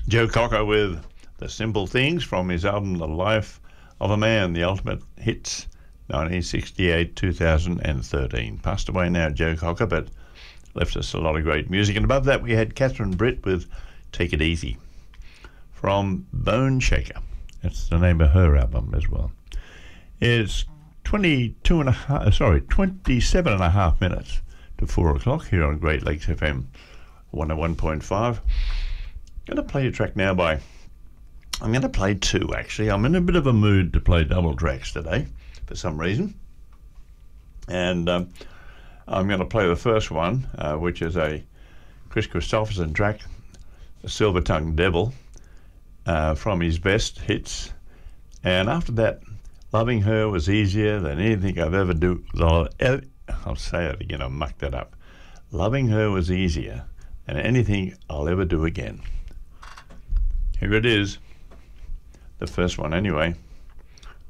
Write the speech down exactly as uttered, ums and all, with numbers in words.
Joe Cocker with The Simple Things from his album The Life of a Man, The Ultimate Hits, nineteen sixty-eight to two thousand thirteen. Passed away now, Joe Cocker, but left us a lot of great music. And above that we had Catherine Britt with Take It Easy from Bone Shaker. That's the name of her album as well. It's twenty-two and a half, sorry, twenty-seven and a half minutes to four o'clock here on Great Lakes F M one oh one point five. I'm going to play a track now by, I'm going to play two actually. I'm in a bit of a mood to play double tracks today for some reason. And um, I'm going to play the first one, uh, which is a Chris Christopherson track, The Silver Tongued Devil, uh, from his best hits. And after that, Loving Her Was Easier Than Anything I've Ever do. I'll, I'll say it again, I mucked that up. Loving Her Was Easier Than Anything I'll Ever Do Again. Here it is, the first one anyway.